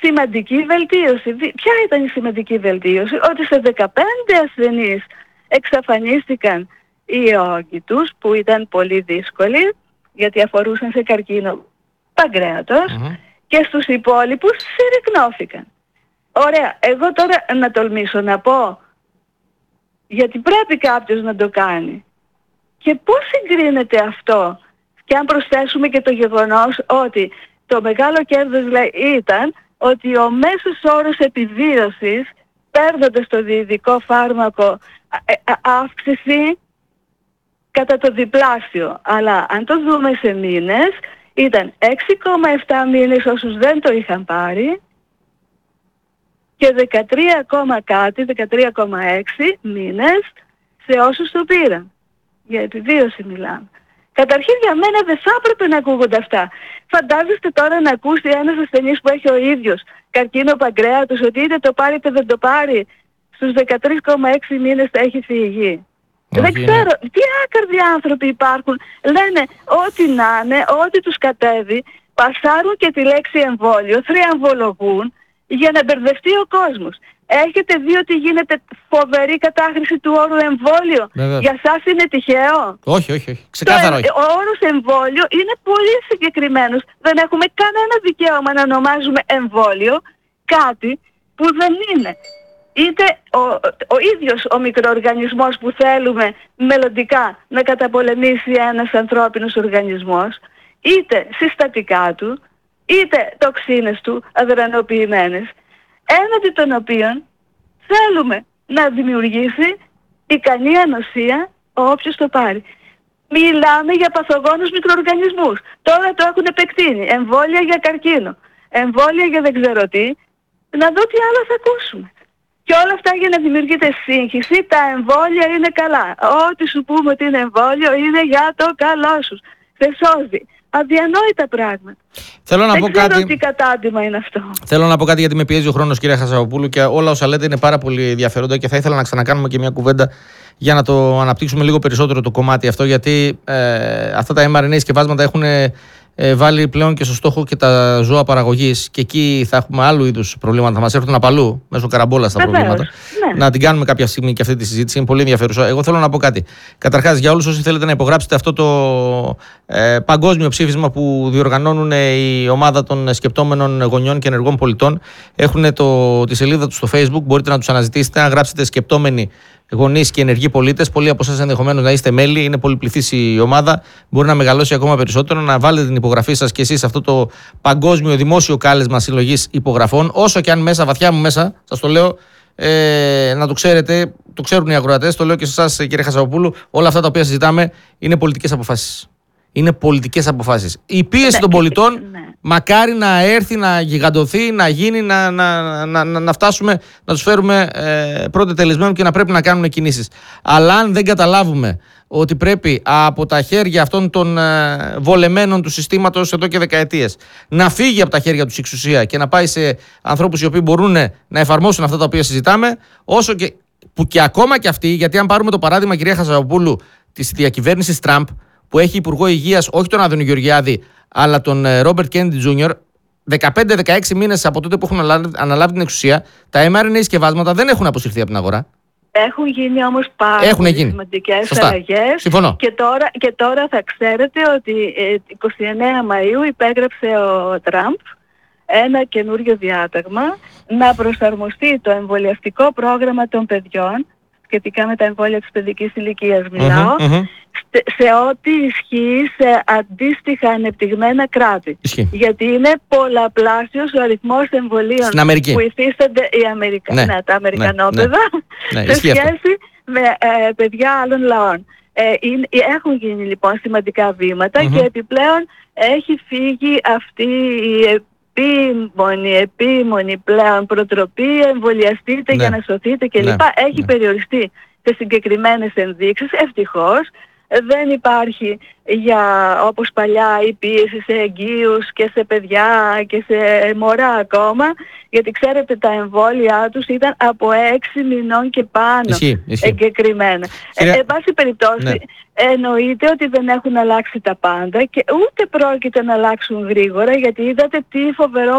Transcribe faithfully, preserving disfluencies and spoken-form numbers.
σημαντική βελτίωση. Ποια ήταν η σημαντική βελτίωση? Ότι σε δεκαπέντε ασθενείς εξαφανίστηκαν οι ιόγοι τους, που ήταν πολύ δύσκολοι, γιατί αφορούσαν σε καρκίνο παγκρέατος, mm-hmm. και στους υπόλοιπους συρρυκνώθηκαν. Ωραία, εγώ τώρα να τολμήσω να πω, γιατί πρέπει κάποιος να το κάνει. Και πώς συγκρίνεται αυτό, και αν προσθέσουμε και το γεγονός ότι το μεγάλο κέρδος, λέει, ήταν ότι ο μέσος όρος επιβίωσης, παίρνοντας το διειδικό φάρμακο, αύξηση κατά το διπλάσιο. Αλλά αν το δούμε σε μήνες, ήταν έξι κόμμα επτά μήνες όσους δεν το είχαν πάρει και δεκατρία, κάτι, δεκατρία κόμμα έξι μήνες σε όσους το πήραν. Για επιβίωση μιλάμε. Καταρχήν, για μένα δεν θα έπρεπε να ακούγονται αυτά. Φαντάζεστε τώρα να ακούσει ένας ασθενής που έχει ο ίδιος καρκίνο παγκρέατος ότι είτε το πάρει είτε δεν το πάρει, στους δεκατρία κόμμα έξι μήνες θα έχει φύγει. Δεν είναι... ξέρω τι άκαρδοι άνθρωποι υπάρχουν. Λένε ό,τι να είναι, ό,τι τους κατέβει, πασάρουν και τη λέξη εμβόλιο, θριαμβολογούν για να μπερδευτεί ο κόσμος. Έχετε δει ότι γίνεται φοβερή κατάχρηση του όρου εμβόλιο? Βέβαια. Για σας είναι τυχαίο? Όχι, όχι, όχι. Ξεκάθαρα όχι. Ο όρος εμβόλιο είναι πολύ συγκεκριμένος. Δεν έχουμε κανένα δικαίωμα να ονομάζουμε εμβόλιο κάτι που δεν είναι. Είτε ο, ο ίδιος ο μικροοργανισμός που θέλουμε μελλοντικά να καταπολεμήσει ένας ανθρώπινος οργανισμός, είτε συστατικά του, είτε τοξίνες του αδρανοποιημένες, έναντι των οποίων θέλουμε να δημιουργήσει ικανή ανοσία όποιος το πάρει. Μιλάμε για παθογόνους μικροοργανισμούς. Τώρα το έχουν επεκτείνει. Εμβόλια για καρκίνο, εμβόλια για δεν ξέρω τι. Να δω τι άλλο θα ακούσουμε. Και όλα αυτά για να δημιουργείται σύγχυση. Τα εμβόλια είναι καλά. Ό,τι σου πούμε ότι είναι εμβόλιο είναι για το καλό σου. Σε σώζει. Αδιανόητα πράγματα. Θέλω να δεν πω ξέρω κάτι... τι κατάντημα είναι αυτό. Θέλω να πω κάτι, γιατί με πιέζει ο χρόνος, κυρία Χασαποπούλου, και όλα όσα λέτε είναι πάρα πολύ ενδιαφέροντα και θα ήθελα να ξανακάνουμε και μια κουβέντα για να το αναπτύξουμε λίγο περισσότερο το κομμάτι αυτό, γιατί ε, αυτά τα εμ αρ εν έι σκευάσματα έχουν ε, βάλει πλέον και στο στόχο και τα ζώα παραγωγής, και εκεί θα έχουμε άλλου είδους προβλήματα. Θα μας έρθουν από αλλού, μέσω καραμπόλας τα Βεβαίως, προβλήματα. ναι. Να την κάνουμε κάποια στιγμή και αυτή τη συζήτηση. Είναι πολύ ενδιαφέρουσα. Εγώ θέλω να πω κάτι. Καταρχάς, για όλους όσοι θέλετε να υπογράψετε αυτό το ε, παγκόσμιο ψήφισμα που διοργανώνουν η ομάδα των σκεπτόμενων γονιών και ενεργών πολιτών, έχουν το, τη σελίδα του στο Facebook. Μπορείτε να τους αναζητήσετε, να γράψετε σκεπτόμενοι γονείς και ενεργοί πολίτες. Πολλοί από εσάς ενδεχομένως να είστε μέλη, είναι πολυπληθής η ομάδα, μπορεί να μεγαλώσει ακόμα περισσότερο. Να βάλετε την υπογραφή σας και εσείς σε αυτό το παγκόσμιο δημόσιο κάλεσμα συλλογής υπογραφών. Όσο και αν μέσα, βαθιά μου μέσα, σας το λέω, ε, να το ξέρετε, το ξέρουν οι ακροατές, το λέω και σε εσάς, κύριε Χασαποπούλου, όλα αυτά τα οποία συζητάμε είναι πολιτικές αποφάσεις. Είναι πολιτικές αποφάσεις. Η πίεση των πολιτών ναι. μακάρι να έρθει, να γιγαντωθεί, να γίνει, να, να, να, να, να φτάσουμε, να τους φέρουμε ε, πρώτε τελεσμένους και να πρέπει να κάνουν κινήσεις. Αλλά αν δεν καταλάβουμε ότι πρέπει από τα χέρια αυτών των ε, βολεμένων του συστήματος εδώ και δεκαετίες να φύγει από τα χέρια τους η εξουσία και να πάει σε ανθρώπους οι οποίοι μπορούν να εφαρμόσουν αυτά τα οποία συζητάμε, όσο και, που και ακόμα και αυτοί, γιατί αν πάρουμε το παράδειγμα, κυρία Χασαποπούλου, της διακυβέρνησης Τραμπ, που έχει υπουργό υγείας όχι τον Άδωνη Γεωργιάδη, αλλά τον Ρόμπερτ Κέννεντι Τζούνιορ, δεκαπέντε δεκαέξι μήνες από τότε που έχουν αναλάβει την εξουσία, τα εμ αρ εν έι σκευάσματα δεν έχουν αποσυρθεί από την αγορά. Έχουν γίνει όμως πάρα έχουν πολύ γίνει. σημαντικές Σωστά. αλλαγές. Συμφωνώ. Και τώρα, και τώρα θα ξέρετε ότι ε, εικοστή ενάτη Μαΐου υπέγραψε ο Τραμπ ένα καινούριο διάταγμα να προσαρμοστεί το εμβολιαστικό πρόγραμμα των παιδιών, σχετικά με τα εμβόλια της παιδικής ηλικίας μιλάω, mm-hmm, mm-hmm. σε ό,τι ισχύει σε αντίστοιχα ανεπτυγμένα κράτη. Ισχύει. Γιατί είναι πολλαπλάσιος ο αριθμός εμβολίων που υφίστανται οι Αμερικα... ναι, ναι, τα Αμερικανόπαιδα, ναι, ναι. σε σχέση αυτό. με ε, παιδιά άλλων λαών. Ε, είναι, έχουν γίνει λοιπόν σημαντικά βήματα, mm-hmm. και επιπλέον έχει φύγει αυτή η επίμονη, επίμονη πλέον προτροπή, εμβολιαστείτε, ναι, για να σωθείτε κλπ. Ναι, έχει ναι. περιοριστεί σε συγκεκριμένες ενδείξεις, ευτυχώς. Δεν υπάρχει για όπως παλιά η πίεση σε εγγύους και σε παιδιά και σε μωρά ακόμα, γιατί ξέρετε τα εμβόλια τους ήταν από έξι μηνών και πάνω. Ισχύει, ισχύει. Εγκεκριμένα. Κυρία... Ε, εν πάση περιπτώσει, ναι. εννοείται ότι δεν έχουν αλλάξει τα πάντα και ούτε πρόκειται να αλλάξουν γρήγορα, γιατί είδατε τι φοβερό